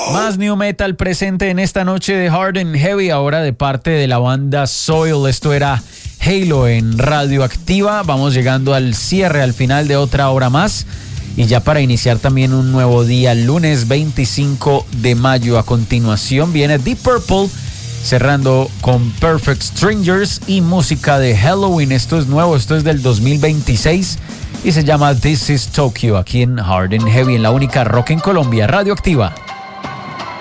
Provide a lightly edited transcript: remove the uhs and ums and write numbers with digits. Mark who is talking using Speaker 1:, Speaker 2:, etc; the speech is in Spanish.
Speaker 1: Más new metal presente en esta noche de Hard and Heavy, ahora de parte de la banda Soil. Esto era Halo en Radioactiva. Vamos llegando al cierre, al final de otra hora más. Y ya para iniciar también un nuevo día, lunes 25 de mayo. A continuación viene Deep Purple, cerrando con Perfect Strangers y música de Halloween. Esto es nuevo, esto es del 2026 y se llama This is Tokyo, aquí en Hard and Heavy, en la única rock en Colombia, Radioactiva.